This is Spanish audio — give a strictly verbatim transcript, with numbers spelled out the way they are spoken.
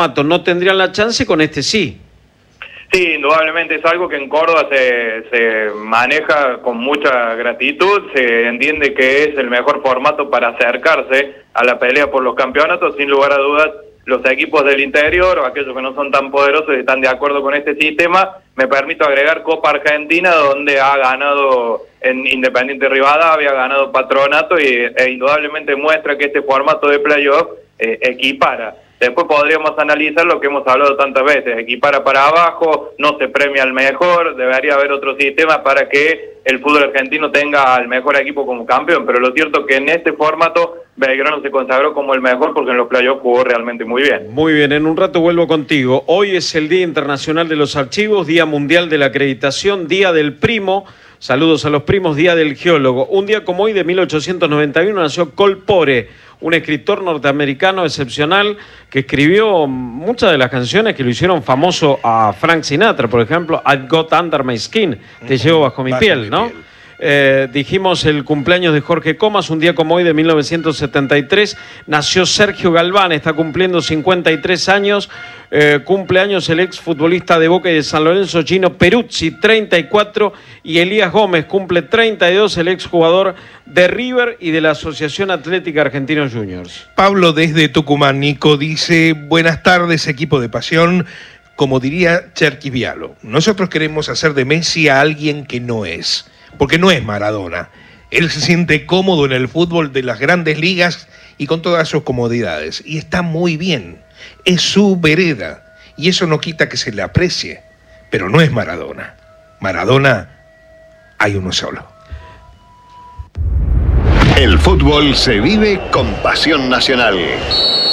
formato no tendrían la chance, con este sí. Sí, indudablemente es algo que en Córdoba se, se maneja con mucha gratitud, se entiende que es el mejor formato para acercarse a la pelea por los campeonatos. Sin lugar a dudas, los equipos del interior o aquellos que no son tan poderosos están de acuerdo con este sistema. Me permito agregar Copa Argentina, donde ha ganado en Independiente Rivadavia, ha ganado Patronato y, e indudablemente muestra que este formato de playoff eh, equipara. Después podríamos analizar lo que hemos hablado tantas veces, equipara para abajo, no se premia al mejor, debería haber otro sistema para que el fútbol argentino tenga al mejor equipo como campeón, pero lo cierto es que en este formato Belgrano se consagró como el mejor porque en los playoffs jugó realmente muy bien. Muy bien, en un rato vuelvo contigo. Hoy es el Día Internacional de los Archivos, Día Mundial de la Acreditación, Día del Primo, saludos a los primos, Día del Geólogo. Un día como hoy de mil ochocientos noventa y uno nació Cole Porter, un escritor norteamericano excepcional que escribió muchas de las canciones que lo hicieron famoso a Frank Sinatra, por ejemplo, I've Got Under My Skin, te llevo bajo mi bajo piel, mi ¿no? Piel. Eh, dijimos el cumpleaños de Jorge Comas, un día como hoy de mil novecientos setenta y tres, nació Sergio Galván, está cumpliendo cincuenta y tres años, eh, cumpleaños el ex futbolista de Boca y de San Lorenzo, Gino Peruzzi, treinta y cuatro, y Elías Gómez cumple treinta y dos, el ex jugador de River y de la Asociación Atlética Argentinos Juniors. Pablo desde Tucumán, Nico, dice, buenas tardes, equipo de pasión. Como diría Cherkis Vialo, nosotros queremos hacer de Messi a alguien que no es. Porque no es Maradona. Él se siente cómodo en el fútbol de las grandes ligas y con todas sus comodidades. Y está muy bien. Es su vereda. Y eso no quita que se le aprecie. Pero no es Maradona. Maradona hay uno solo. El fútbol se vive con pasión nacional.